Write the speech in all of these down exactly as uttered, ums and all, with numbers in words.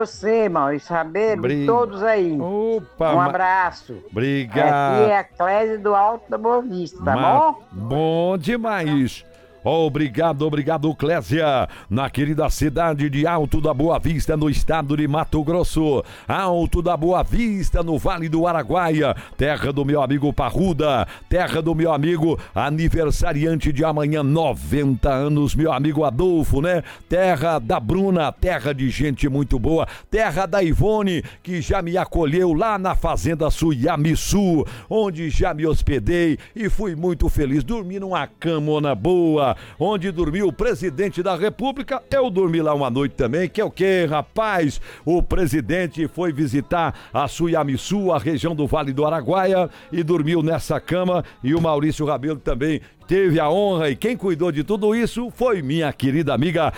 Você, Maurício Rabelo, Bri- e todos aí. Opa, Um ma- abraço. Obrigado. Aqui é a Clésia do Alto da Boa Vista, tá Ma- bom? Bom demais. Obrigado, obrigado, Clésia, na querida cidade de Alto da Boa Vista, no estado de Mato Grosso. Alto da Boa Vista, no Vale do Araguaia, terra do meu amigo Parruda, terra do meu amigo aniversariante de amanhã, noventa anos, meu amigo Adolfo, né? Terra da Bruna, terra de gente muito boa, terra da Ivone, que já me acolheu lá na Fazenda Suyamiçu, onde já me hospedei e fui muito feliz, dormi numa camona boa, onde dormiu o presidente da República. Eu dormi lá uma noite também, que é o quê, rapaz? O presidente foi visitar a Suyamiçu, a região do Vale do Araguaia, e dormiu nessa cama, e o Maurício Rabelo também teve a honra, e quem cuidou de tudo isso foi minha querida amiga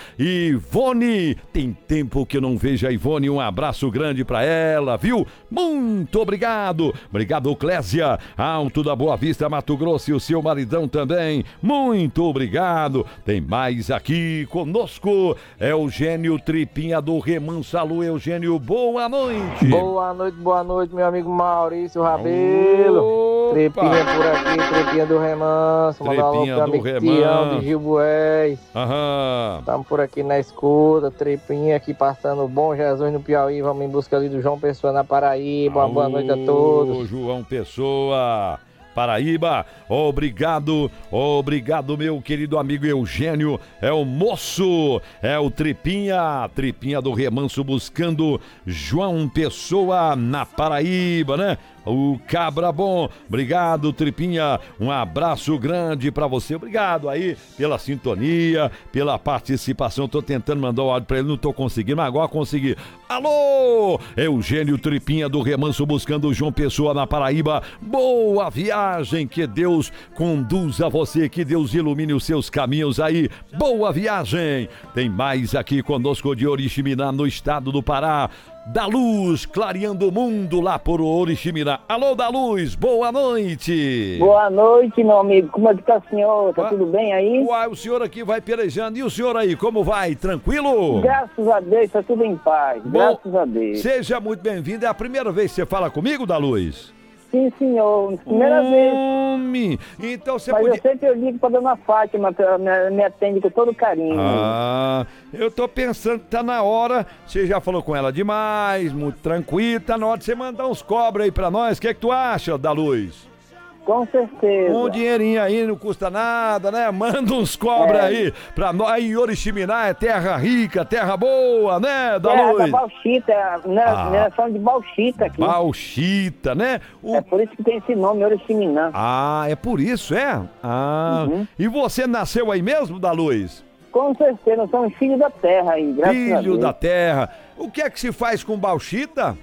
Ivone. Tem tempo que eu não vejo a Ivone, um abraço grande pra ela, viu? Muito obrigado. Obrigado, Clésia, Alto da Boa Vista, Mato Grosso, e o seu maridão também. Muito obrigado. Tem mais aqui conosco, Eugênio Tripinha do Remanso. Alô, Eugênio, boa noite. Boa noite, boa noite, meu amigo Maurício Rabelo. Opa. Trepinha por aqui, Trepinha do Remanso. Mandar um alô Trepinha pro do amigo Remanso. Tião de Gilboés. Aham. Estamos por aqui na escuta, Trepinha aqui passando o Bom Jesus no Piauí. Vamos em busca ali do João Pessoa na Paraíba. Uma boa noite a todos. Ô, João Pessoa, Paraíba, obrigado, obrigado, meu querido amigo Eugênio. É o moço, é o Tripinha, Tripinha do Remanso, buscando João Pessoa na Paraíba, né? O cabra bom, obrigado, Tripinha, um abraço grande pra você, obrigado aí pela sintonia, pela participação. Tô tentando mandar o áudio pra ele, não tô conseguindo, mas agora consegui. Alô, Eugênio Tripinha do Remanso, buscando o João Pessoa na Paraíba. Boa viagem, que Deus conduza você, que Deus ilumine os seus caminhos aí. Boa viagem. Tem mais aqui conosco de Oriximiná, no estado do Pará. Da Luz, clareando o mundo lá por Oriximiná. Alô, Da Luz, boa noite. Boa noite, meu amigo. Como é que tá o senhor? Tá Ué, tudo bem aí? Uai, o senhor aqui vai pelejando. E o senhor aí, como vai? Tranquilo? Graças a Deus, tá tudo em paz. Bom, Graças a Deus. Seja muito bem-vindo. É a primeira vez que você fala comigo, Da Luz? Sim, senhor. Primeira vez. Homem, então você Mas podia... eu sempre eu ligo pra dona Fátima, que ela me, me atende com todo carinho. Ah, eu tô pensando que tá na hora, você já falou com ela demais, muito tranquilo, tá na hora de você mandar uns cobras aí pra nós. O que é que tu acha, Da Luz? Com certeza. Um dinheirinho aí não custa nada, né? Manda uns cobras É. aí pra nós. Aí Oriximiná é terra rica, terra boa, né, Da É, da Luz? Bauxita, né? Ah. Mineração de Bauxita aqui. Bauxita, né? O- É por isso que tem esse nome, Oriximiná. Ah, é por isso, é? Ah, Uhum. e você nasceu aí mesmo, Da Luz? Com certeza, nós somos filhos da terra aí, graças a Filho Deus. da terra. O que é que se faz com bauxita?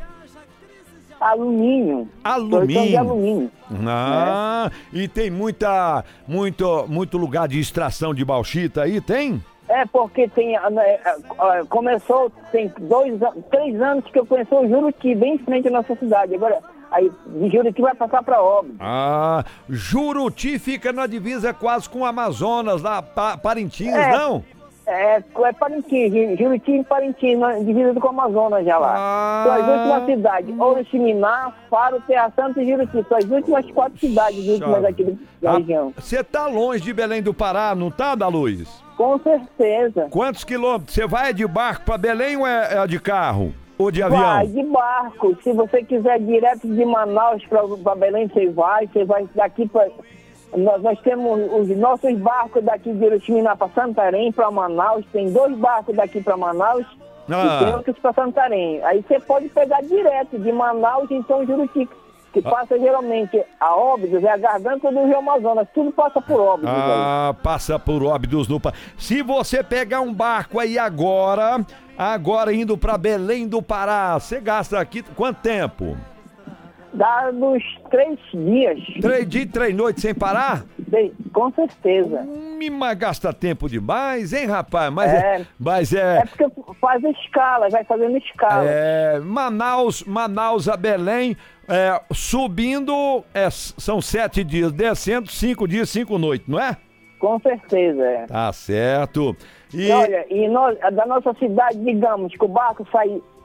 Alumínio. Alumínio. Portão de alumínio. Ah, e tem muita, muito, muito lugar de extração de bauxita aí, tem? É porque tem, ah, né, ah, começou, tem dois, an- três anos que eu conheci o Juruti, bem em frente à nossa cidade. Agora, aí de Juruti vai passar para Óbidos. Ah, Juruti fica na divisa quase com o Amazonas, lá, pa, Parintins, É. não? É, é Parintins, Ju- Juruti e Parintins, na divisa com o Amazonas já lá. Ah. São as últimas cidades, Oriximiná, Faro, Terra Santa e Juruti. São as últimas quatro cidades últimas aqui do- da região. Você tá longe de Belém do Pará, não tá, Da Luz? Com certeza. Quantos quilômetros? Você vai de barco pra Belém ou é, é de carro? Ou de avião? Vai de barco. Se você quiser direto de Manaus para Belém, você vai. Você vai daqui para... Nós, nós temos os nossos barcos daqui de Oriximiná para Santarém, para Manaus. Tem dois barcos daqui para Manaus Ah. e tem outros para Santarém. Aí você pode pegar direto de Manaus e São Juruti, que passa geralmente a Óbidos, é a garganta do Rio Amazonas. Tudo passa por Óbidos. aí. Ah, passa por Óbidos no Pará. Se você pegar um barco aí agora, agora indo pra Belém do Pará, você gasta aqui quanto tempo? Dá uns três dias. Três dias, três noites sem parar? Bem, com certeza. Me mas gasta tempo demais, hein, rapaz? Mas é, É. mas É é, porque faz escala, vai fazendo escala. é Manaus, Manaus a Belém, é, subindo, é, são sete dias, descendo, cinco dias, cinco noites, não é? Com certeza, é. Tá certo. E E olha, e nós, da nossa cidade, digamos que o barco sai